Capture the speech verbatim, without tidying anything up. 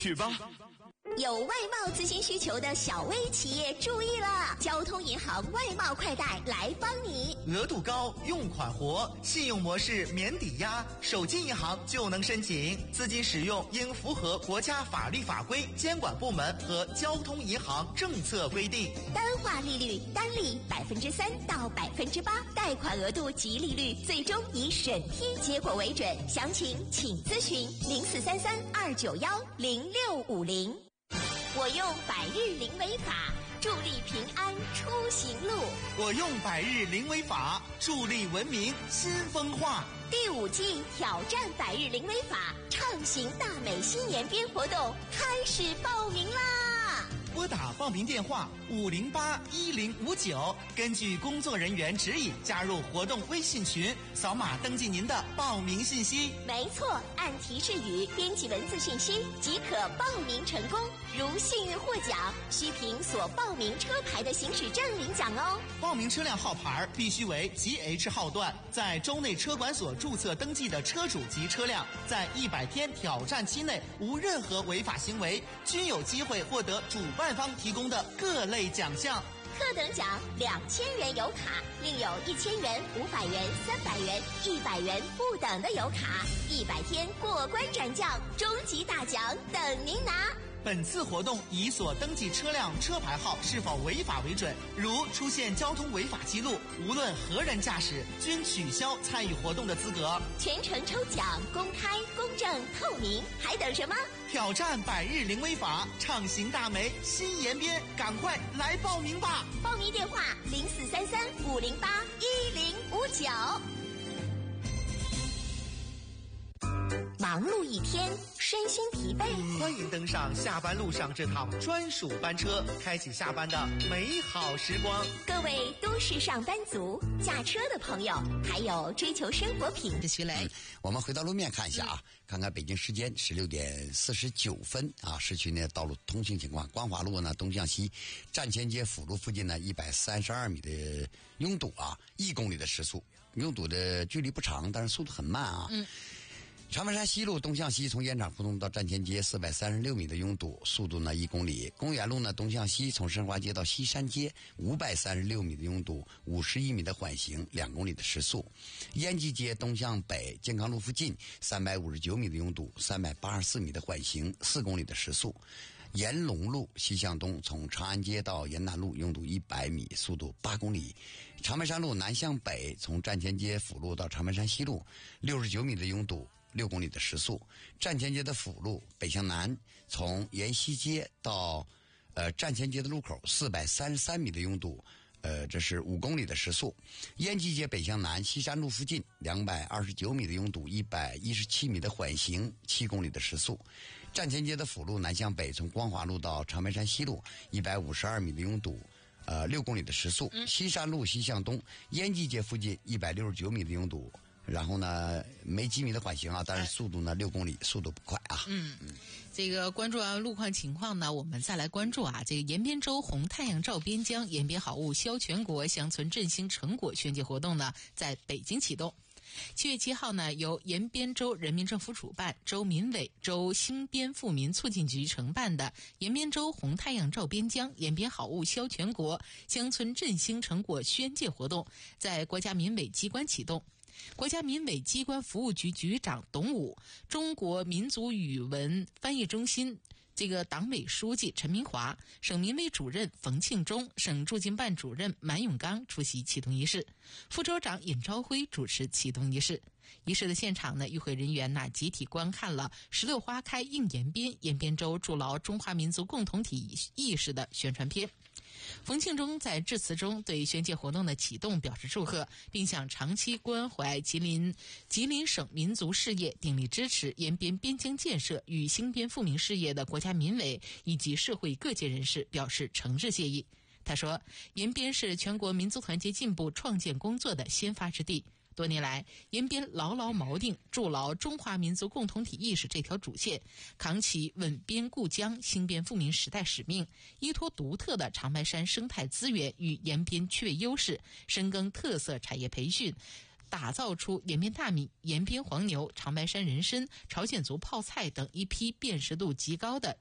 去吧。 有外贸咨询需求的小微企业注意了，交通银行外贸快贷来帮你。 额度高，用款活，信用模式免抵押，手机银行就能申请。资金使用应符合国家法律法规、监管部门和交通银行政策规定。 单化利率单利百分之三到百分之八，贷款额度及利率最终以审批结果为准。详情请咨询零四三三二九幺零六五零。我用百日零违法助力平安出行路， 我用百日零违法助力文明新风化。 第五季挑战百日零违法畅行大美新年编活动开始报名啦！ 拨打报名电话五零八一零五九，根据工作人员指引加入活动微信群，扫码登记您的报名信息。 没错，按提示语编辑文字信息即可报名成功。如幸运获奖，需凭所报名车牌的行驶证领奖哦。 报名车辆号牌必须为 G H 号段，在州内车管所注册登记的车主及车辆，在一百天挑战期内无任何违法行为，均有机会获得主办方提供的各类奖项。 特等奖两千元油卡，另有一千元、五百元、三百元、一百元不等的油卡，一百天过关斩将，终极大奖等您拿。 本次活动以所登记车辆车牌号是否违法为准，如出现交通违法记录，无论何人驾驶，均取消参与活动的资格。 全程抽奖公开、公正、透明，还等什么？ 挑战百日零违法，畅行大美新延边，赶快来报名吧！ 报名电话零四三三五零八一零五九。忙碌一天，身心疲惫， 欢迎登上下班路上这趟专属班车，开启下班的美好时光。 各位都市上班族、驾车的朋友，还有追求生活品质徐雷、嗯，我们回到路面看一下啊，嗯、看看北京时间十六点四十九分啊，市区呢道路通行情况。光华路呢东向西，站前街辅路附近呢一百三十二米的拥堵啊，一公里的时速，拥堵的距离不长，但是速度很慢啊。嗯。长白山西路东向西，从烟厂胡同到站前街四百三十六米的拥堵，速度呢一公里。公园路呢东向西，从申花街到西山街五百三十六米的拥堵，五十一米的缓行，两公里的时速。烟机街东向北，健康路附近三百五十九米的拥堵，三百八十四米的缓行，四公里的时速。延龙路西向东，从长安街到延南路拥堵一百米，速度八公里。长白山路南向北，从站前街辅路到长白山西路六十九米的拥堵，六公里的时速。站前街的辅路北向南，从沿西街到呃站前街的路口四百三十三米的拥堵，呃这是五公里的时速。烟机街北向南，西山路附近两百二十九米的拥堵，一百一十七米的缓行，七公里的时速。站前街的辅路南向北，从光华路到长白山西路一百五十二米的拥堵，呃六公里的时速。西山路西向东，烟机街附近一百六十九米的拥堵，然后呢没几米的缓行啊，但是速度呢六公里，速度不快啊。 嗯嗯，这个关注完路况情况呢，我们再来关注啊，这个延边州红太阳照边疆延边好物销全国乡村振兴成果宣介活动呢，在北京启动。七月七号呢，由延边州人民政府主办、州民委、州兴边富民促进局承办的延边州红太阳照边疆延边好物销全国乡村振兴成果宣介活动在国家民委机关启动。国家民委机关服务局局长董武、中国民族语文翻译中心这个党委书记陈明华、省民委主任冯庆忠、省驻京办主任满永刚出席启动仪式，副州长尹朝辉主持启动仪式。仪式的现场呢，与会人员呢集体观看了十六花开映延边，延边州筑牢中华民族共同体意识的宣传片。冯庆忠在致辞中对宣介活动的启动表示祝贺，并向长期关怀吉林吉林省民族事业、鼎力支持延边边疆建设与兴边富民事业的国家民委以及社会各界人士表示诚挚谢意。他说，延边是全国民族团结进步创建工作的先发之地。多年来，延边牢牢锚定筑牢中华民族共同体意识这条主线，扛起稳边固疆、兴边富民时代使命，依托独特的长白山生态资源与延边区位优势，深耕特色产业培训， 打造出延边大米、延边黄牛、长白山人参、朝鲜族泡菜等一批辨识度极高的